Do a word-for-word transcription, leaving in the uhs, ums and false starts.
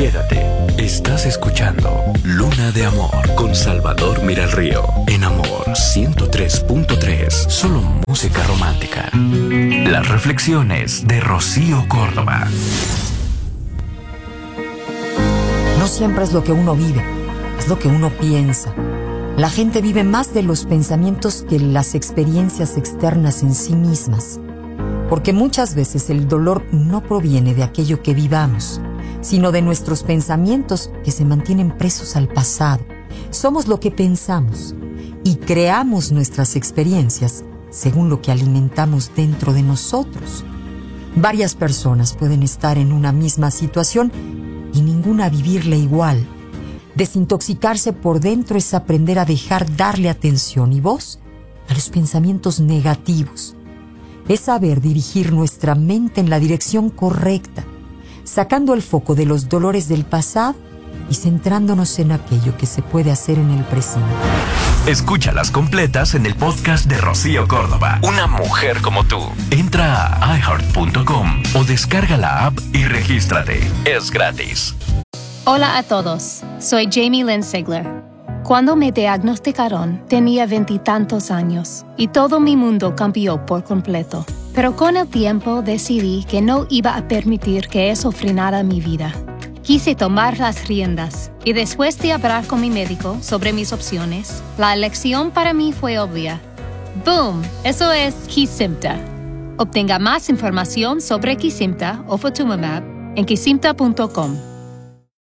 Quédate. Estás escuchando Luna de Amor con Salvador Miralrío. En Amor ciento tres punto tres. Solo música romántica. Las reflexiones de Rocío Córdoba. No siempre es lo que uno vive, es lo que uno piensa. La gente vive más de los pensamientos que las experiencias externas en sí mismas. Porque muchas veces el dolor no proviene de aquello que vivamos, sino de nuestros pensamientos que se mantienen presos al pasado. Somos lo que pensamos y creamos nuestras experiencias según lo que alimentamos dentro de nosotros. Varias personas pueden estar en una misma situación y ninguna vivirla igual. Desintoxicarse por dentro es aprender a dejar darle atención y voz a los pensamientos negativos. Es saber dirigir nuestra mente en la dirección correcta, sacando el foco de los dolores del pasado y centrándonos en aquello que se puede hacer en el presente. Escúchalas completas en el podcast de Rocío Córdoba. Una mujer como tú. Entra a i heart punto com o descarga la app y regístrate. Es gratis. Hola a todos, soy Jamie Lynn Sigler. Cuando me diagnosticaron, tenía veintitantos años y todo mi mundo cambió por completo. Pero con el tiempo decidí que no iba a permitir que eso frenara mi vida. Quise tomar las riendas y después de hablar con mi médico sobre mis opciones, la elección para mí fue obvia. ¡Boom! Eso es Kesimpta. Obtenga más información sobre Kesimpta o Ofatumumab en kesimpta punto com.